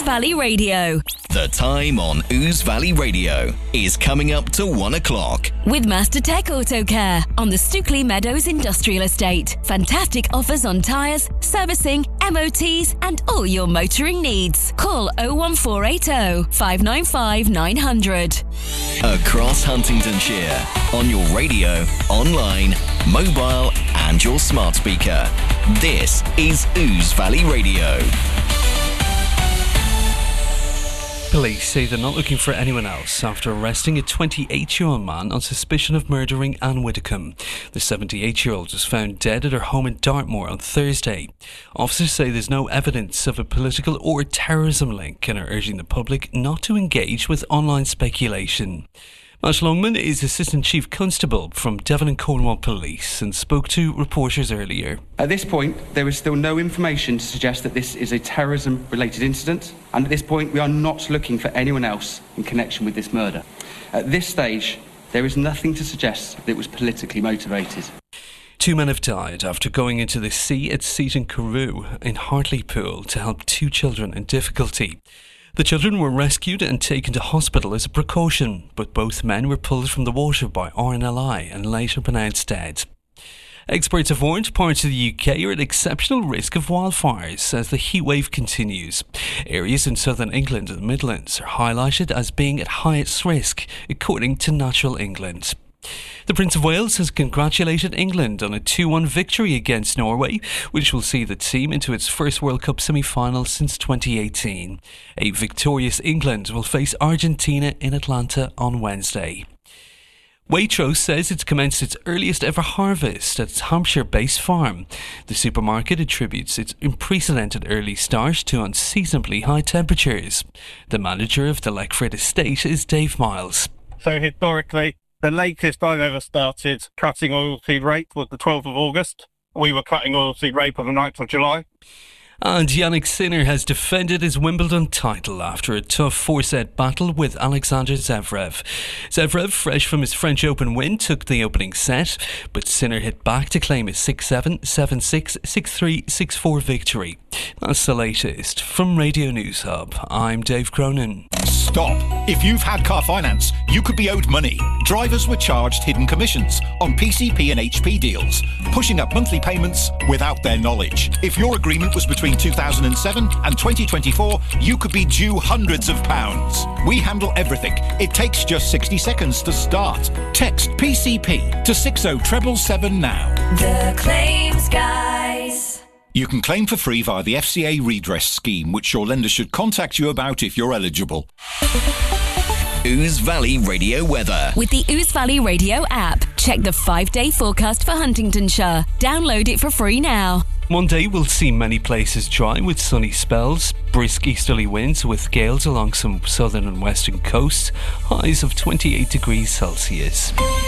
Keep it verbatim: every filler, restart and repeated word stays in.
Valley Radio. The time on Ouse Valley Radio is coming up to one o'clock. With Master Tech Auto Care on the Stookley Meadows Industrial Estate. Fantastic offers on tyres, servicing, M O Ts and all your motoring needs. Call oh one four eight oh, five nine five, nine hundred. Across Huntingdonshire, on your radio, online, mobile and your smart speaker. This is Ouse Valley Radio. Police say they're not looking for anyone else after arresting a twenty-eight-year-old man on suspicion of murdering Anne Widdecombe. The seventy-eight-year-old was found dead at her home in Dartmoor on Thursday. Officers say there's no evidence of a political or terrorism link and are urging the public not to engage with online speculation. Mash Longman is Assistant Chief Constable from Devon and Cornwall Police and spoke to reporters earlier. At this point, there is still no information to suggest that this is a terrorism-related incident, and at this point, we are not looking for anyone else in connection with this murder. At this stage, there is nothing to suggest that it was politically motivated. Two men have died after going into the sea at Seaton Carew in Hartlepool to help two children in difficulty. The children were rescued and taken to hospital as a precaution, but both men were pulled from the water by R N L I and later pronounced dead. Experts have warned parts of the U K are at exceptional risk of wildfires as the heatwave continues. Areas in southern England and the Midlands are highlighted as being at highest risk, according to Natural England. The Prince of Wales has congratulated England on a two one victory against Norway, which will see the team into its first World Cup semi-final since twenty eighteen. A victorious England will face Argentina in Atlanta on Wednesday. Waitrose says it's commenced its earliest ever harvest at its Hampshire-based farm. The supermarket attributes its unprecedented early start to unseasonably high temperatures. The manager of the Leckford estate is Dave Miles. So historically, the latest I've ever started cutting oilseed rape was the twelfth of August. We were cutting oilseed rape on the ninth of July. And Yannick Sinner has defended his Wimbledon title after a tough four-set battle with Alexander Zverev. Zverev, fresh from his French Open win, took the opening set, but Sinner hit back to claim his six seven, seven six, six three, six four victory. That's the latest. From Radio News Hub, I'm Dave Cronin. Stop. If you've had car finance, you could be owed money. Drivers were charged hidden commissions on P C P and H P deals, pushing up monthly payments without their knowledge. If your agreement was between two thousand seven and twenty twenty-four, you could be due hundreds of pounds. We handle everything. It takes just sixty seconds to start. Text P C P to six oh seven seven now. The Claims Guys. You can claim for free via the F C A redress scheme, which your lender should contact you about if you're eligible. Ouse Valley Radio weather. With the Ouse Valley Radio app, check the five-day forecast for Huntingdonshire. Download it for free now. Monday will see many places dry with sunny spells, brisk easterly winds with gales along some southern and western coasts, highs of twenty-eight degrees Celsius.